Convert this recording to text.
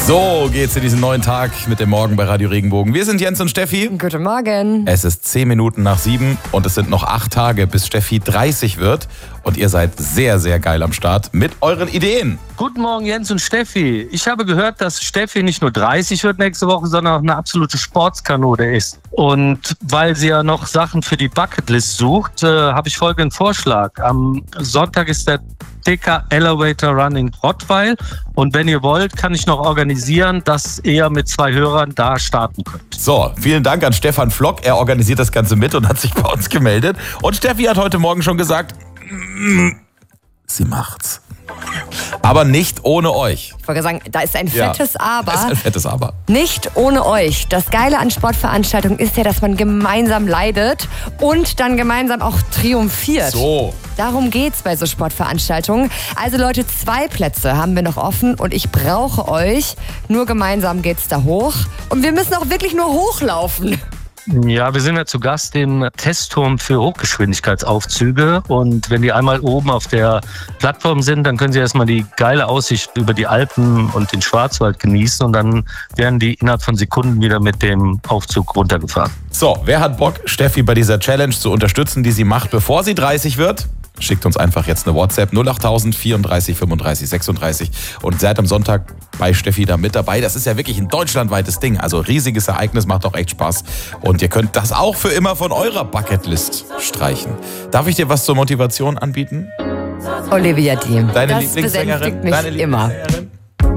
So geht's in diesen neuen Tag mit dem Morgen bei Radio Regenbogen. Wir sind Jens und Steffi. Guten Morgen. Es ist 10 Minuten nach 7 und es sind noch 8 Tage, bis Steffi 30 wird. Und ihr seid sehr, sehr geil am Start mit euren Ideen. Guten Morgen, Jens und Steffi. Ich habe gehört, dass Steffi nicht nur 30 wird nächste Woche, sondern auch eine absolute Sportskanone ist. Und weil sie ja noch Sachen für die Bucketlist sucht, habe ich folgenden Vorschlag. Am Sonntag ist der TK Elevator Run in Rottweil. Und wenn ihr wollt, kann ich noch organisieren, dass ihr mit 2 Hörern da starten könnt. So, vielen Dank an Stefan Flock. Er organisiert das Ganze mit und hat sich bei uns gemeldet. Und Steffi hat heute Morgen schon gesagt, sie macht's. Aber nicht ohne euch. Ich wollte sagen, da ist ein fettes Aber. Da ist ein fettes Aber. Nicht ohne euch. Das Geile an Sportveranstaltungen ist ja, dass man gemeinsam leidet und dann gemeinsam auch triumphiert. So. Darum geht's bei so Sportveranstaltungen. Also Leute, 2 Plätze haben wir noch offen und ich brauche euch. Nur gemeinsam geht's da hoch. Und wir müssen auch wirklich nur hochlaufen. Ja, wir sind ja zu Gast im Testturm für Hochgeschwindigkeitsaufzüge. Und wenn die einmal oben auf der Plattform sind, dann können sie erstmal die geile Aussicht über die Alpen und den Schwarzwald genießen. Und dann werden die innerhalb von Sekunden wieder mit dem Aufzug runtergefahren. So, wer hat Bock, Steffi bei dieser Challenge zu unterstützen, die sie macht, bevor sie 30 wird? Schickt uns einfach jetzt eine WhatsApp 08000 34 35 36 und seid am Sonntag bei Steffi da mit dabei. Das ist ja wirklich ein deutschlandweites Ding. Also riesiges Ereignis, macht auch echt Spaß. Und ihr könnt das auch für immer von eurer Bucketlist streichen. Darf ich dir was zur Motivation anbieten? Olivia Thiem. Deine das Lieblingssängerin? besänftigt mich immer.